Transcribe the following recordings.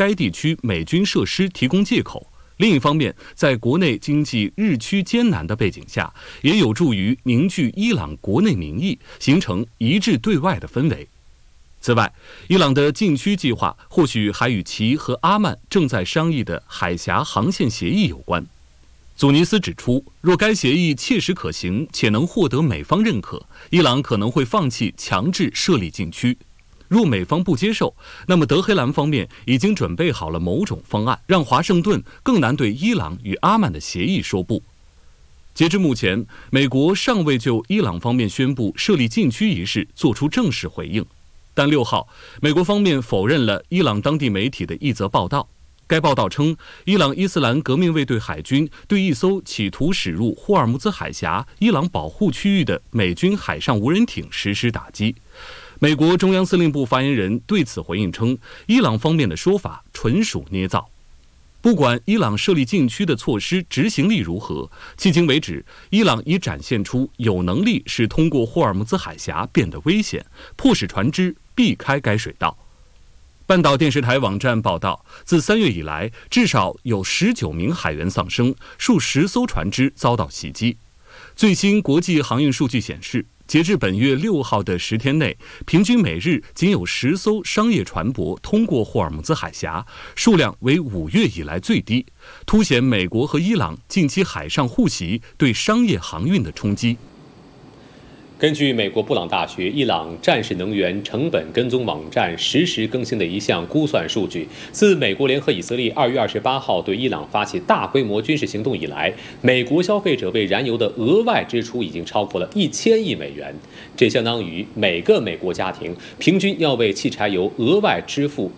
该地区美军设施提供借口。另一方面，在国内经济日趋艰难的背景下，也有助于凝聚伊朗国内民意，形成一致对外的氛围。此外，伊朗的禁区计划或许还与其和阿曼正在商议的海峡航线协议有关。祖尼斯指出，若该协议切实可行且能获得美方认可，伊朗可能会放弃强制设立禁区。若美方不接受，那么德黑兰方面已经准备好了某种方案，让华盛顿更难对伊朗与阿曼的协议说不。截至目前，美国尚未就伊朗方面宣布设立禁区一事作出正式回应。但6号，美国方面否认了伊朗当地媒体的一则报道。该报道称，伊朗伊斯兰革命卫队海军对一艘企图驶入霍尔木兹海峡伊朗保护区域的美军海上无人艇实施打击。美国中央司令部发言人对此回应称，伊朗方面的说法纯属捏造。不管伊朗设立禁区的措施执行力如何，迄今为止，伊朗已展现出有能力使通过霍尔木兹海峡变得危险，迫使船只避开该水道。半岛电视台网站报道，自3月以来，至少有19名海员丧生，数十艘船只遭到袭击。最新国际航运数据显示，截至本月6号的10天内，平均每日仅有10艘商业船舶通过霍尔木兹海峡，数量为5月以来最低，凸显美国和伊朗近期海上互袭对商业航运的冲击。 根据美国布朗大学伊朗战士能源成本跟踪网站实时更新的一项估算数据，自美国联合以色列2月28号对伊朗发起大规模军事行动以来，美国消费者为燃油的额外支出已经超过了1000亿美元，这相当于每个美国家庭平均要为汽柴油额外支付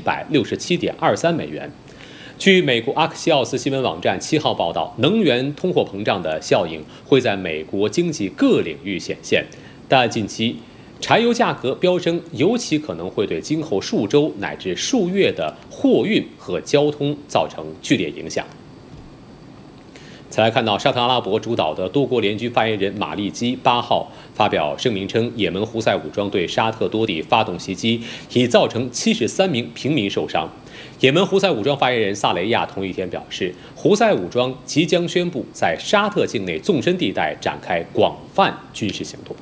767.23美元。据美国阿克西奥斯新闻网站7号报道，能源通货膨胀的效应会在美国经济各领域显现，但近期柴油价格飙升，尤其可能会对今后数周乃至数月的货运和交通造成剧烈影响。再来看到沙特阿拉伯主导的多国联军发言人马利基8号发表声明称，也门胡塞武装对沙特多地发动袭击，已造成73名平民受伤。也门胡塞武装发言人萨雷亚同一天表示，胡塞武装即将宣布在沙特境内纵深地带展开广泛军事行动。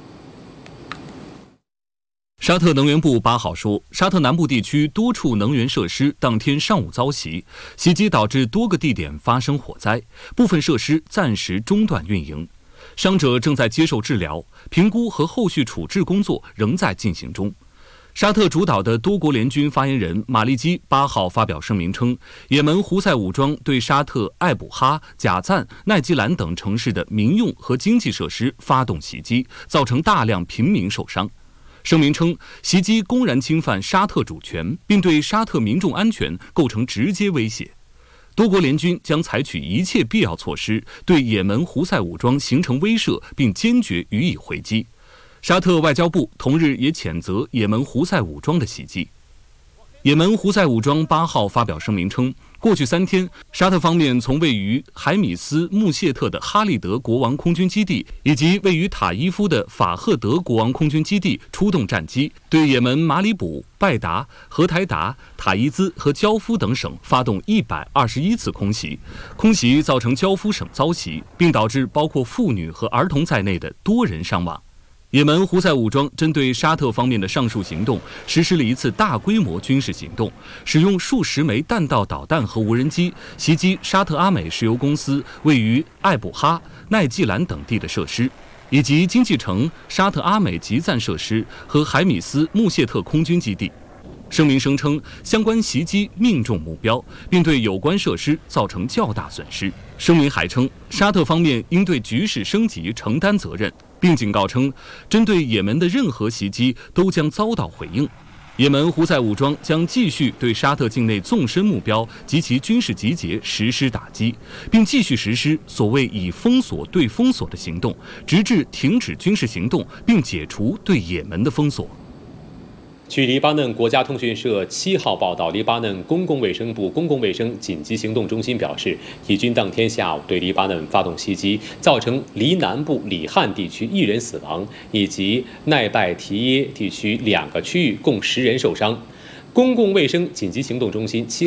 沙特能源部8号说，沙特南部地区多处能源设施当天上午遭袭，袭击导致多个地点发生火灾，部分设施暂时中断运营，伤者正在接受治疗，评估和后续处置工作仍在进行中。沙特主导的多国联军发言人马利基8号发表声明称，也门胡塞武装对沙特艾卜哈、贾赞、奈基兰等城市的民用和经济设施发动袭击，造成大量平民受伤。声明称，袭击公然侵犯沙特主权，并对沙特民众安全构成直接威胁。多国联军将采取一切必要措施，对也门胡塞武装形成威慑，并坚决予以回击。沙特外交部同日也谴责也门胡塞武装的袭击。也门胡塞武装8号发表声明称，过去3天，沙特方面从位于海米斯穆谢特的哈利德国王空军基地以及位于塔伊夫的法赫德国王空军基地出动战机，对也门马里卜、拜达、荷台达、塔伊兹和焦夫等省发动121次空袭，空袭造成焦夫省遭袭，并导致包括妇女和儿童在内的多人伤亡。也门胡塞武装针对沙特方面的上述行动实施了一次大规模军事行动，使用数十枚弹道导弹和无人机袭击沙特阿美石油公司位于艾卜哈、奈季兰等地的设施，以及经济城沙特阿美集散设施和海米斯穆谢特空军基地。声明声称，相关袭击命中目标，并对有关设施造成较大损失。声明还称，沙特方面应对局势升级承担责任，并警告称，针对也门的任何袭击都将遭到回应。也门胡塞武装将继续对沙特境内纵深目标及其军事集结实施打击，并继续实施所谓以封锁对封锁的行动，直至停止军事行动并解除对也门的封锁。 据黎巴嫩国家通讯社7号报道，黎巴嫩公共卫生部公共卫生紧急行动中心表示，以军当天下午对黎巴嫩发动袭击，造成黎南部里汉地区1人死亡，以及奈拜提耶地区2个区域共10人受伤。公共卫生紧急行动中心7